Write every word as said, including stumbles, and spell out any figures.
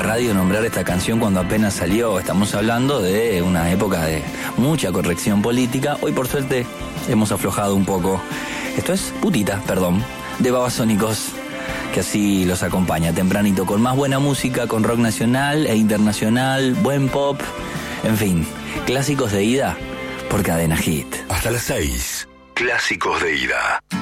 radio nombrar esta canción cuando apenas salió. Estamos hablando de una época de mucha corrección política. Hoy, por suerte, hemos aflojado un poco. Esto es Putita, perdón, de Babasónicos, que así los acompaña tempranito con más buena música, con rock nacional e internacional, buen pop, en fin, clásicos de ida por Cadena Hit. Hasta las seis, clásicos de ida.